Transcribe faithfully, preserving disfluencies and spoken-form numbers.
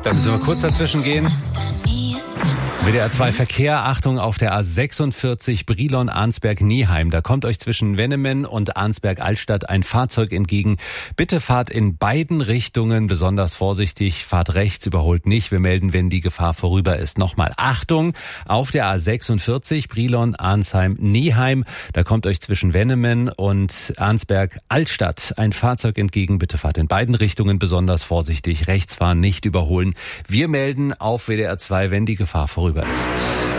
Da müssen wir kurz dazwischen gehen. W D R zwei Verkehr, Achtung auf der A sechsundvierzig Brilon-Arnsberg-Neheim. Da kommt euch zwischen Wennemen und Arnsberg-Altstadt ein Fahrzeug entgegen. Bitte fahrt in beiden Richtungen besonders vorsichtig. Fahrt rechts, überholt nicht. Wir melden, wenn die Gefahr vorüber ist. Nochmal Achtung auf der A sechsundvierzig Brilon-Arnsheim-Neheim. Da kommt euch zwischen Wennemen und Arnsberg-Altstadt ein Fahrzeug entgegen. Bitte fahrt in beiden Richtungen besonders vorsichtig. Rechts fahren, nicht überholen. Wir melden auf W D R zwei, wenn die Gefahr vorüber ist.